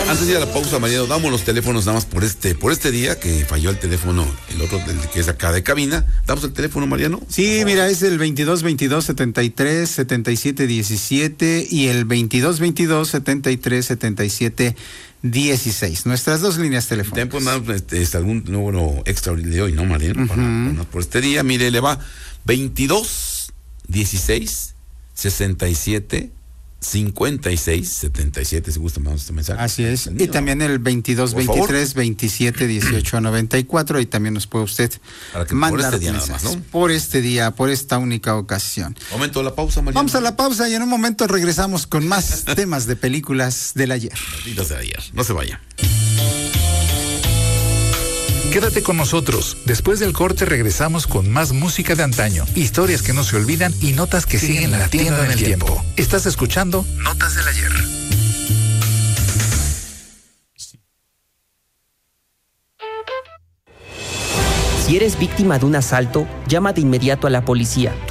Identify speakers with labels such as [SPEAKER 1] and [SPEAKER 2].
[SPEAKER 1] Antes de ir a la pausa, Mariano, damos los teléfonos nada más por este día que falló el teléfono, el otro que es acá de cabina. ¿Damos el teléfono, Mariano?
[SPEAKER 2] Sí, mira, es el 22-22-73-77-17 y el 22-22-73-77-16. Nuestras dos líneas telefónicas.
[SPEAKER 1] Tenemos algún número extra de hoy, ¿no, Mariano? Por este día, mire, le va 22-16-67 56-77, si gusta, mandamos este mensaje.
[SPEAKER 2] Así es. Y también el 22-23-27-18-94. Y también nos puede usted mandar
[SPEAKER 1] por este día nada más, ¿no?
[SPEAKER 2] Por este día, por esta única ocasión.
[SPEAKER 1] Momento de la pausa, Mariano.
[SPEAKER 2] Vamos a la pausa y en un momento regresamos con más temas de películas del ayer.
[SPEAKER 1] Los de ayer. No se vaya.
[SPEAKER 3] Quédate con nosotros. Después del corte regresamos con más música de antaño, historias que no se olvidan y notas que siguen latiendo en el tiempo. Estás escuchando Notas del Ayer.
[SPEAKER 4] Si eres víctima de un asalto, llama de inmediato a la policía.